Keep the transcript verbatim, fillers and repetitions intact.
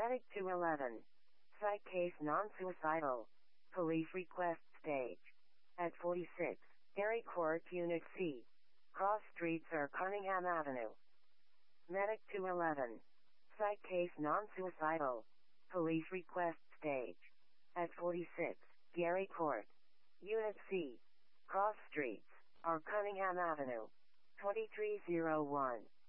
Medic two eleven. Psych case non-suicidal. Police request stage. At forty-six, Gary Court Unit C. Cross Street Sir Cunningham Avenue. Medic two eleven. Psych case non-suicidal. Police request stage. At forty-six, Gary Court. Unit C. Cross Streets, or Cunningham Avenue. twenty-three oh one.